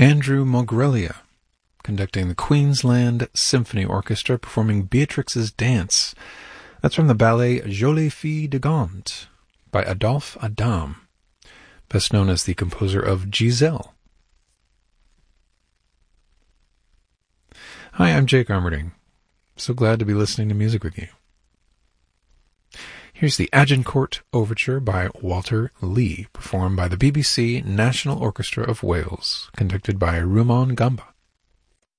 Andrew Mogrelia, conducting the Queensland Symphony Orchestra, performing Beatrix's Dance. That's from the ballet Jolie Fille de Gand by Adolphe Adam, best known as the composer of Giselle. Hi, I'm Jake Armerding. So glad to be listening to music with you. Here's the Agincourt Overture by Walter Lee, performed by the BBC National Orchestra of Wales, conducted by Rumon Gamba.